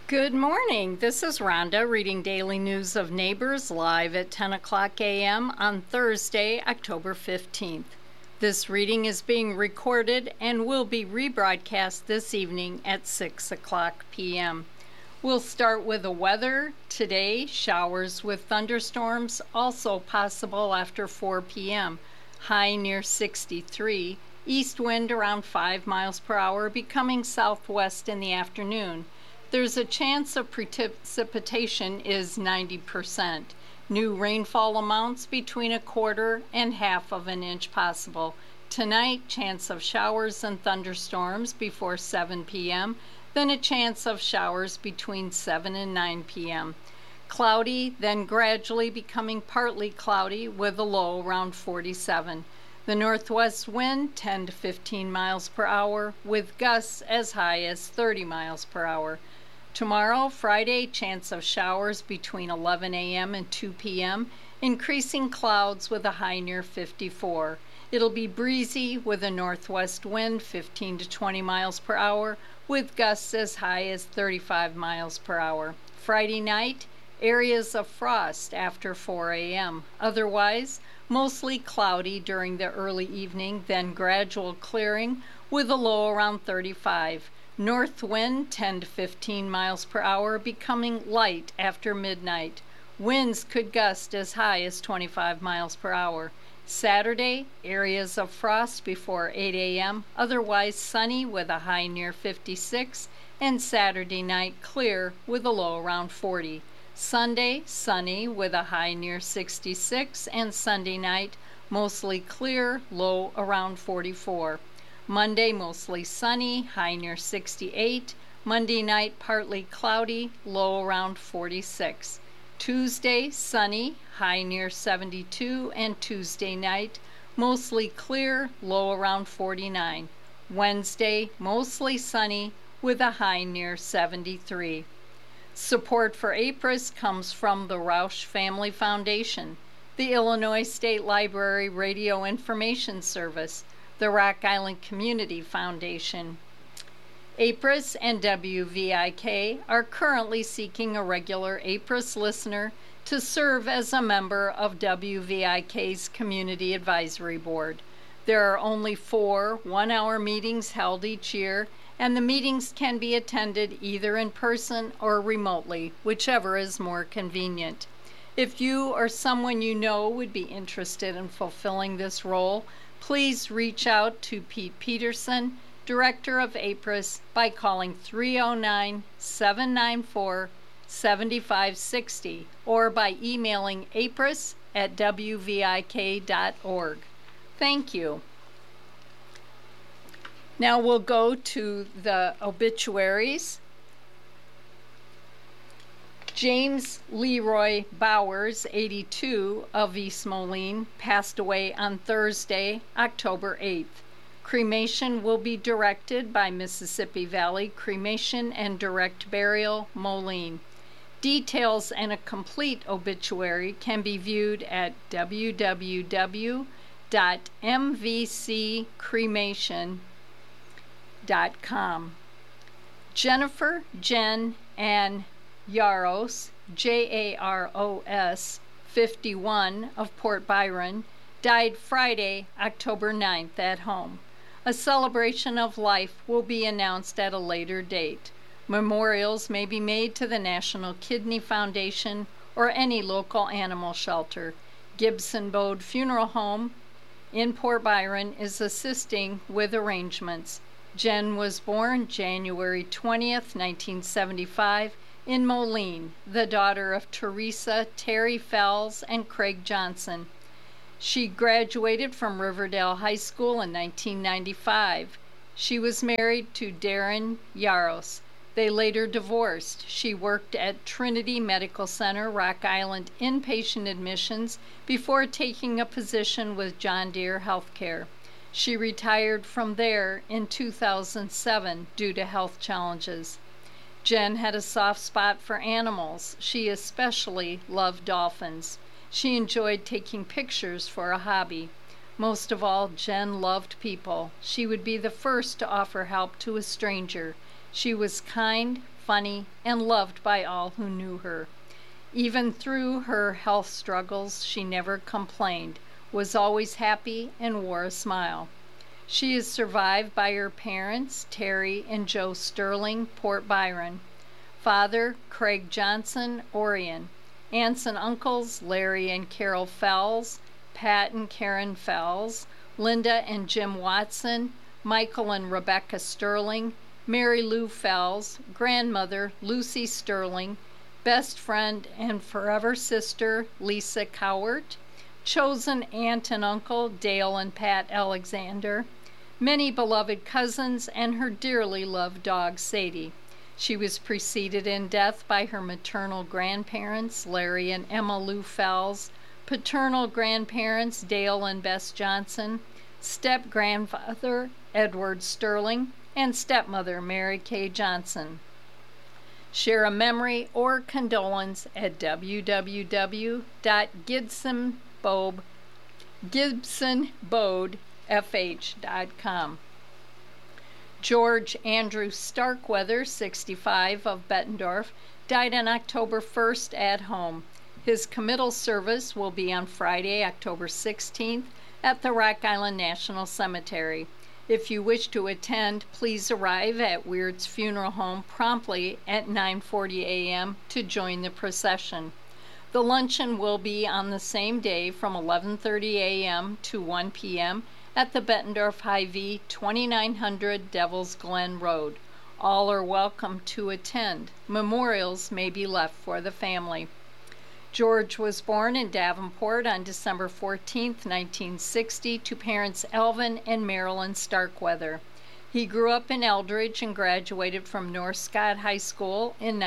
Good morning. This is Rhonda reading Daily News of Neighbors live at 10 o'clock a.m. on Thursday, October 15th. This reading is being recorded and will be rebroadcast this evening at 6 o'clock p.m. We'll start with the weather. Today, showers with thunderstorms also possible after 4 p.m. High near 63. East wind around 5 miles per hour, becoming southwest in the afternoon. There's a chance of precipitation is 90%. New rainfall amounts between 1/4 and 1/2 of an inch possible. Tonight, chance of showers and thunderstorms before 7 p.m., then a chance of showers between 7 and 9 p.m. Cloudy, then gradually becoming partly cloudy with a low around 47. The northwest wind 10 to 15 miles per hour with gusts as high as 30 miles per hour. Tomorrow, Friday, chance of showers between 11 a.m. and 2 p.m., increasing clouds with a high near 54. It'll be breezy with a northwest wind 15 to 20 miles per hour with gusts as high as 35 miles per hour. Friday night, areas of frost after 4 a.m. Otherwise, mostly cloudy during the early evening, then gradual clearing with a low around 35. North wind 10 to 15 miles per hour, becoming light after midnight. Winds could gust as high as 25 miles per hour. Saturday, areas of frost before 8 a.m., otherwise sunny with a high near 56, and Saturday night clear with a low around 40. Sunday, sunny with a high near 66, and Sunday night mostly clear, low around 44. Monday, mostly sunny, high near 68. Monday night, partly cloudy, low around 46. Tuesday, sunny, high near 72, and Tuesday night, mostly clear, low around 49. Wednesday, mostly sunny, with a high near 73. Support for APRIS comes from the Roush Family Foundation, the Illinois State Library Radio Information Service, the Rock Island Community Foundation. APRIS and WVIK are currently seeking a regular APRIS listener to serve as a member of WVIK's Community Advisory Board. There are only 4 one-hour meetings held each year, and the meetings can be attended either in person or remotely, whichever is more convenient. If you or someone you know would be interested in fulfilling this role, please reach out to Pete Peterson, Director of APRIS, by calling 309-794-7560 or by emailing apris@wvik.org. Thank you. Now we'll go to the obituaries. James Leroy Bowers, 82, of East Moline, passed away on Thursday, October 8th. Cremation will be directed by Mississippi Valley Cremation and Direct Burial, Moline. Details and a complete obituary can be viewed at www.mvccremation.com. Jennifer Jen Ann Yaros, Jaros, 51, of Port Byron, died Friday, October 9th, at home. A celebration of life will be announced at a later date. Memorials may be made to the National Kidney Foundation or any local animal shelter. Gibson Bode Funeral Home in Port Byron is assisting with arrangements. Jen was born January 20th, 1975, in Moline, the daughter of Teresa Terry Fells and Craig Johnson. She graduated from Riverdale High School in 1995. She was married to Darren Yaros. They later divorced. She worked at Trinity Medical Center, Rock Island inpatient admissions before taking a position with John Deere Healthcare. She retired from there in 2007 due to health challenges. Jen had a soft spot for animals. She especially loved dolphins. She enjoyed taking pictures for a hobby. Most of all, Jen loved people. She would be the first to offer help to a stranger. She was kind, funny, and loved by all who knew her. Even through her health struggles, she never complained, was always happy, and wore a smile. She is survived by her parents, Terry and Joe Sterling, Port Byron, father, Craig Johnson, Orion, aunts and uncles, Larry and Carol Fells, Pat and Karen Fells, Linda and Jim Watson, Michael and Rebecca Sterling, Mary Lou Fells, grandmother, Lucy Sterling, best friend and forever sister, Lisa Cowart, chosen aunt and uncle, Dale and Pat Alexander, many beloved cousins, and her dearly loved dog, Sadie. She was preceded in death by her maternal grandparents, Larry and Emma Lou Fells, paternal grandparents, Dale and Bess Johnson, step-grandfather, Edward Sterling, and stepmother, Mary Kay Johnson. Share a memory or condolence at gibsonbodefh.com. George Andrew Starkweather, 65, of Bettendorf, died on October 1st at home. His committal service will be on Friday, October 16th at the Rock Island National Cemetery. If you wish to attend, please arrive at Weird's Funeral Home promptly at 9:40 a.m. to join the procession. The luncheon will be on the same day from 11:30 a.m. to 1 p.m. at the Bettendorf Hy-Vee, 2900 Devil's Glen Road. All are welcome to attend. Memorials may be left for the family. George was born in Davenport on December 14, 1960, to parents Alvin and Marilyn Starkweather. He grew up in Eldridge and graduated from North Scott High School in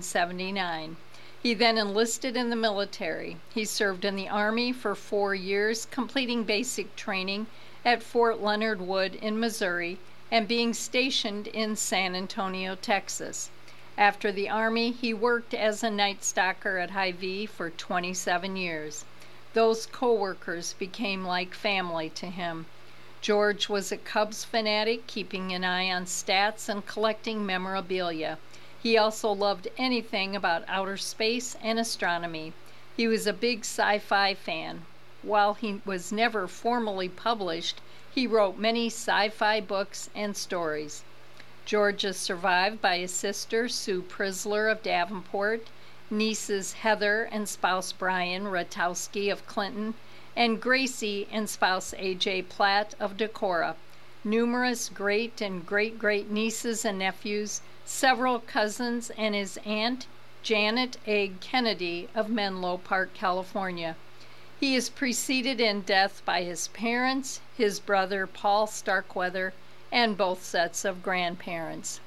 1979. He then enlisted in the military. He served in the Army for 4 years, completing basic training at Fort Leonard Wood in Missouri and being stationed in San Antonio, Texas. After the Army, he worked as a night stalker at Hy-Vee for 27 years. Those co-workers became like family to him. George was a Cubs fanatic, keeping an eye on stats and collecting memorabilia. He also loved anything about outer space and astronomy. He was a big sci-fi fan. While he was never formally published, he wrote many sci-fi books and stories. George is survived by his sister, Sue Prisler of Davenport, nieces Heather and spouse Brian Ratowski of Clinton, and Gracie and spouse A.J. Platt of Decorah. Numerous great and great-great nieces and nephews, several cousins, and his aunt, Janet Egg Kennedy of Menlo Park, California. He is preceded in death by his parents, his brother Paul Starkweather, and both sets of grandparents.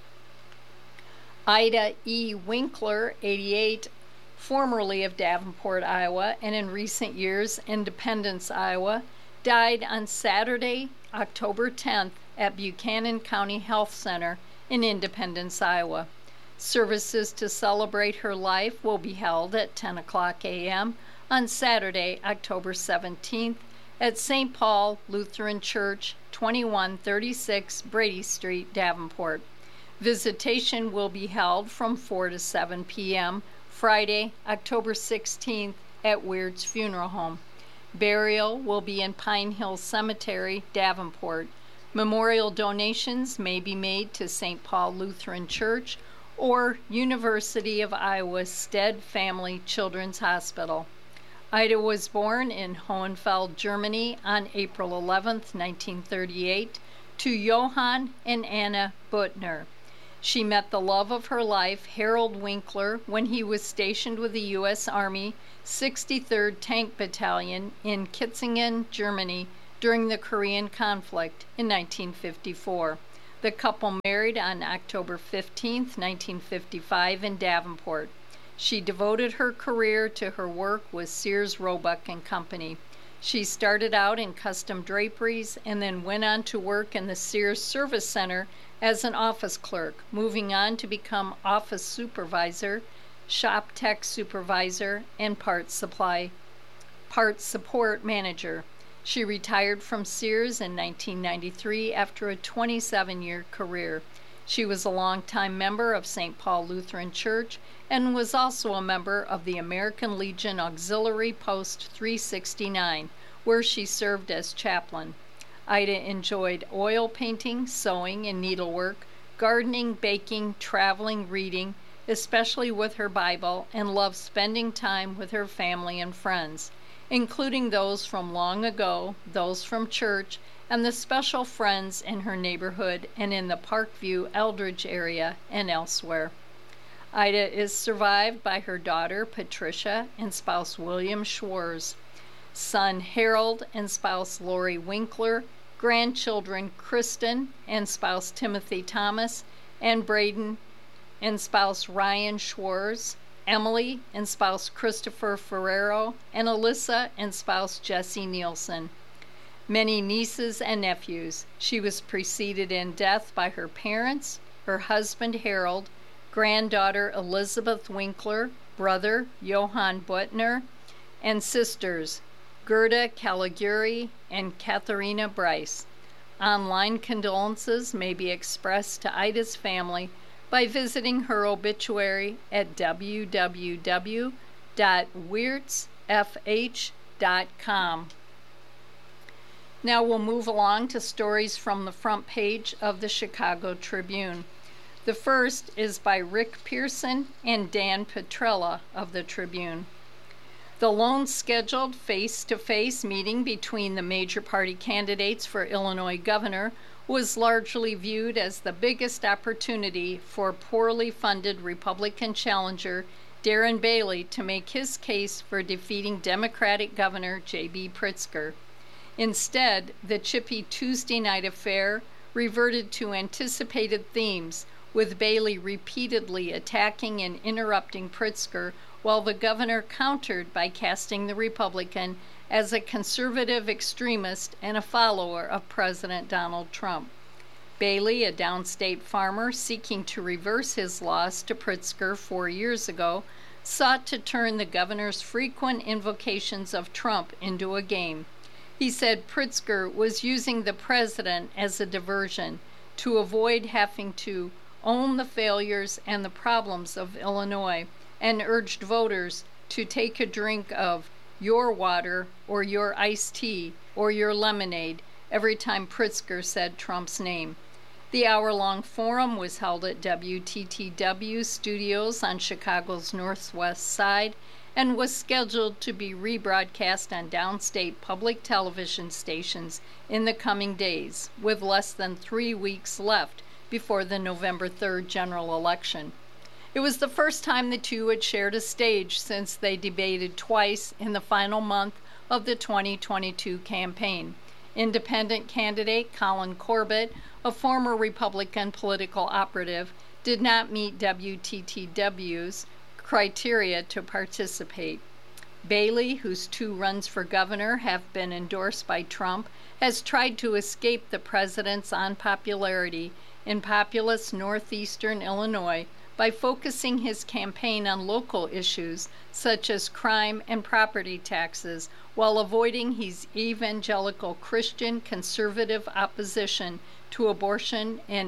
Ida E. Winkler, 88, formerly of Davenport, Iowa, and in recent years Independence, Iowa, died on Saturday, October 10th at Buchanan County Health Center in Independence, Iowa. Services to celebrate her life will be held at 10 o'clock a.m. on Saturday, October 17th at St. Paul Lutheran Church, 2136 Brady Street, Davenport. Visitation will be held from 4 to 7 p.m. Friday, October 16th at Weird's Funeral Home. Burial will be in Pine Hill Cemetery, Davenport. Memorial donations may be made to St. Paul Lutheran Church or University of Iowa Stead Family Children's Hospital. Ida was born in Hohenfeld, Germany on April 11, 1938, to Johann and Anna Buttner. She met the love of her life, Harold Winkler, when he was stationed with the U.S. Army 63rd Tank Battalion in Kitzingen, Germany, during the Korean conflict in 1954. The couple married on October 15, 1955, in Davenport. She devoted her career to her work with Sears Roebuck and Company. She started out in custom draperies and then went on to work in the Sears Service Center as an office clerk, moving on to become office supervisor, shop tech supervisor, and parts support manager. She retired from Sears in 1993 after a 27-year career. She was a longtime member of St. Paul Lutheran Church and was also a member of the American Legion Auxiliary Post 369, where she served as chaplain. Ida enjoyed oil painting, sewing and needlework, gardening, baking, traveling, reading, especially with her Bible, and loved spending time with her family and friends, including those from long ago, those from church, and the special friends in her neighborhood and in the Parkview Eldridge area and elsewhere. Ida is survived by her daughter Patricia and spouse William Schwarz, son Harold and spouse Lori Winkler, grandchildren Kristen and spouse Timothy Thomas, and Braden and spouse Ryan Schwarz, Emily and spouse Christopher Ferrero, and Alyssa and spouse Jesse Nielsen. Many nieces and nephews. She was preceded in death by her parents, her husband Harold, granddaughter Elizabeth Winkler, brother Johann Butner, and sisters Gerda Caliguri and Katharina Bryce. Online condolences may be expressed to Ida's family by visiting her obituary at www.wirtzfh.com. Now we'll move along to stories from the front page of the Chicago Tribune. The first is by Rick Pearson and Dan Petrella of the Tribune. The lone scheduled face-to-face meeting between the major party candidates for Illinois governor was largely viewed as the biggest opportunity for poorly funded Republican challenger Darren Bailey to make his case for defeating Democratic Governor J.B. Pritzker. Instead, the chippy Tuesday night affair reverted to anticipated themes, with Bailey repeatedly attacking and interrupting Pritzker, while the governor countered by casting the Republican as a conservative extremist and a follower of President Donald Trump. Bailey, a downstate farmer seeking to reverse his loss to Pritzker 4 years ago, sought to turn the governor's frequent invocations of Trump into a game. He said Pritzker was using the president as a diversion to avoid having to own the failures and the problems of Illinois, and urged voters to take a drink of your water or your iced tea or your lemonade every time Pritzker said Trump's name. The hour-long forum was held at WTTW Studios on Chicago's northwest side and was scheduled to be rebroadcast on downstate public television stations in the coming days, with less than 3 weeks left before the November 3rd general election. It was the first time the two had shared a stage since they debated twice in the final month of the 2022 campaign. Independent candidate Colin Corbett, a former Republican political operative, did not meet WTTW's criteria to participate. Bailey, whose 2 runs for governor have been endorsed by Trump, has tried to escape the president's unpopularity in populous northeastern Illinois by focusing his campaign on local issues such as crime and property taxes, while avoiding his evangelical Christian conservative opposition to abortion and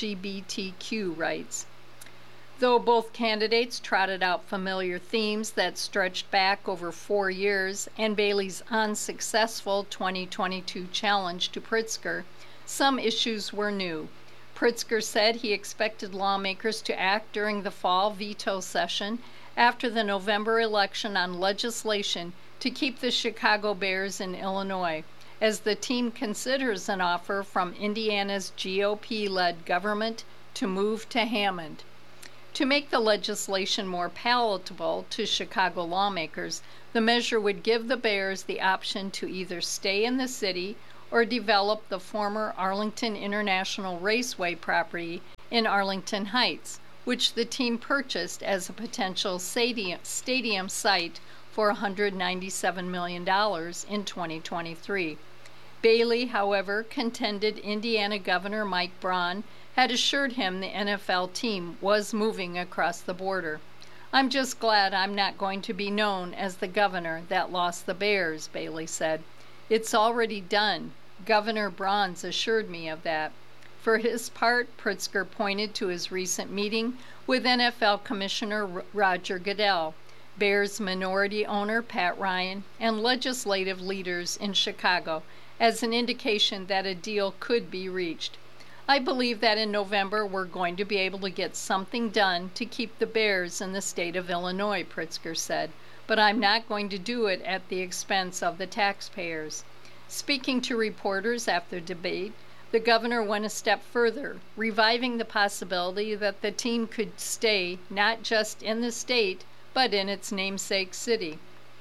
LGBTQ rights. Though both candidates trotted out familiar themes that stretched back over 4 years and Bailey's unsuccessful 2022 challenge to Pritzker, some issues were new. Pritzker said he expected lawmakers to act during the fall veto session after the November election on legislation to keep the Chicago Bears in Illinois, as the team considers an offer from Indiana's GOP-led government to move to Hammond. To make the legislation more palatable to Chicago lawmakers, the measure would give the Bears the option to either stay in the city or develop the former Arlington International Raceway property in Arlington Heights, which the team purchased as a potential stadium site for $197 million in 2023. Bailey, however, contended Indiana Governor Mike Braun had assured him the NFL team was moving across the border. "I'm just glad I'm not going to be known as the governor that lost the Bears," Bailey said. "It's already done. Governor Braun's assured me of that." For his part, Pritzker pointed to his recent meeting with NFL Commissioner Roger Goodell, Bears minority owner Pat Ryan, and legislative leaders in Chicago as an indication that a deal could be reached. I believe that in November we're going to be able to get something done to keep the Bears in the state of Illinois, Pritzker said, but I'm not going to do it at the expense of the taxpayers. Speaking to reporters after debate, the governor went a step further, reviving the possibility that the team could stay not just in the state, but in its namesake city.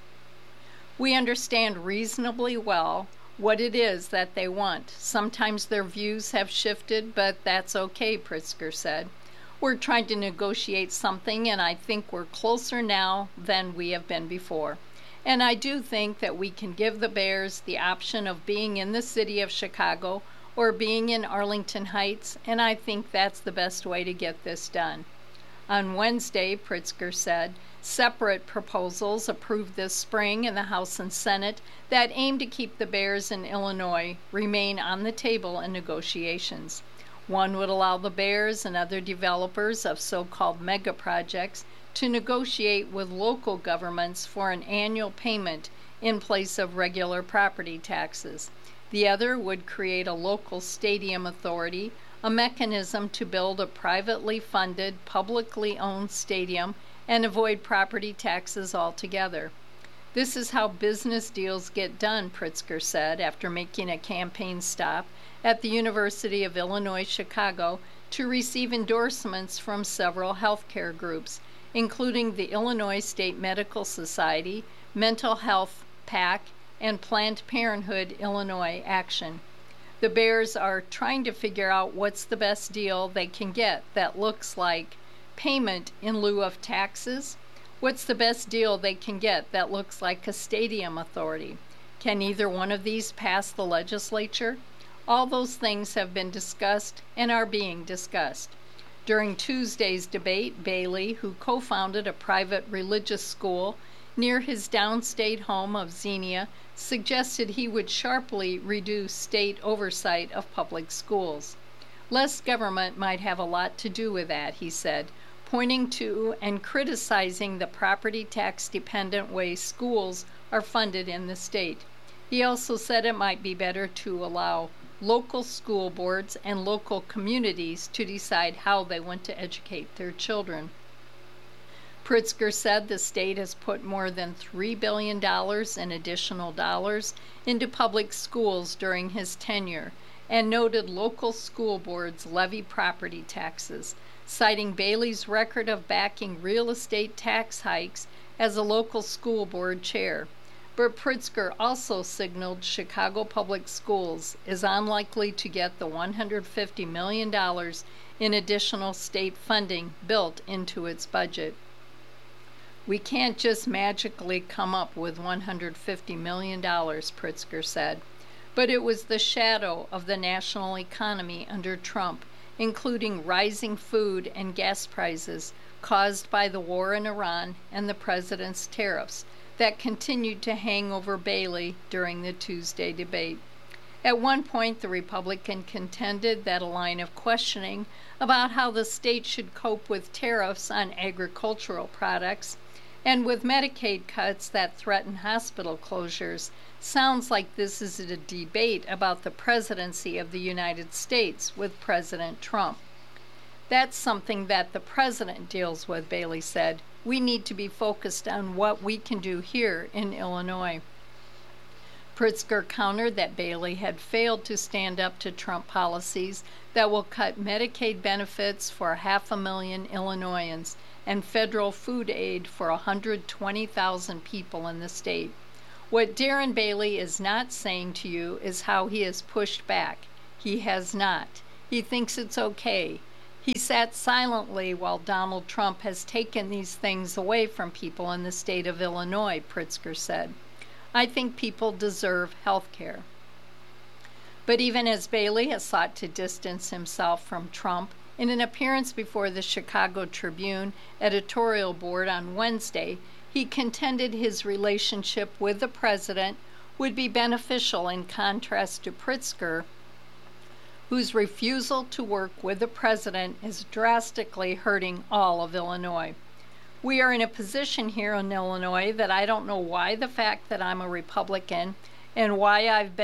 We understand reasonably well what it is that they want. Sometimes their views have shifted, but that's okay, Pritzker said. We're trying to negotiate something, and I think we're closer now than we have been before. And I do think that we can give the Bears the option of being in the city of Chicago or being in Arlington Heights, and I think that's the best way to get this done. On Wednesday, Pritzker said, separate proposals approved this spring in the House and Senate that aim to keep the Bears in Illinois remain on the table in negotiations. One would allow the Bears and other developers of so-called mega projects to negotiate with local governments for an annual payment in place of regular property taxes. The other would create a local stadium authority, a mechanism to build a privately funded, publicly owned stadium and avoid property taxes altogether. This is how business deals get done, Pritzker said after making a campaign stop at the University of Illinois Chicago to receive endorsements from several healthcare groups, including the Illinois State Medical Society, Mental Health PAC, and Planned Parenthood Illinois Action. The Bears are trying to figure out what's the best deal they can get that looks like payment in lieu of taxes. What's the best deal they can get that looks like a stadium authority? Can either one of these pass the legislature? All those things have been discussed and are being discussed. During Tuesday's debate, Bailey, who co-founded a private religious school near his downstate home of Xenia, suggested he would sharply reduce state oversight of public schools. Less government might have a lot to do with that, he said, pointing to and criticizing the property tax dependent way schools are funded in the state. He also said it might be better to allow local school boards and local communities to decide how they want to educate their children. Pritzker said the state has put more than $3 billion in additional dollars into public schools during his tenure and noted local school boards levy property taxes, citing Bailey's record of backing real estate tax hikes as a local school board chair. But Pritzker also signaled Chicago Public Schools is unlikely to get the $150 million in additional state funding built into its budget. We can't just magically come up with $150 million, Pritzker said, but it was the shadow of the national economy under Trump, including rising food and gas prices caused by the war in Iran and the president's tariffs, that continued to hang over Bailey during the Tuesday debate. At one point, the Republican contended that a line of questioning about how the state should cope with tariffs on agricultural products and with Medicaid cuts that threaten hospital closures sounds like this is a debate about the presidency of the United States with President Trump. That's something that the president deals with, Bailey said. We need to be focused on what we can do here in Illinois. Pritzker countered that Bailey had failed to stand up to Trump policies that will cut Medicaid benefits for 500,000 Illinoisans and federal food aid for 120,000 people in the state. What Darren Bailey is not saying to you is how he has pushed back. He has not. He thinks it's okay. He sat silently while Donald Trump has taken these things away from people in the state of Illinois, Pritzker said. I think people deserve health care. But even as Bailey has sought to distance himself from Trump, in an appearance before the Chicago Tribune editorial board on Wednesday, he contended his relationship with the president would be beneficial in contrast to Pritzker, whose refusal to work with the president is drastically hurting all of Illinois. We are in a position here in Illinois that I don't know why the fact that I'm a Republican and why I've been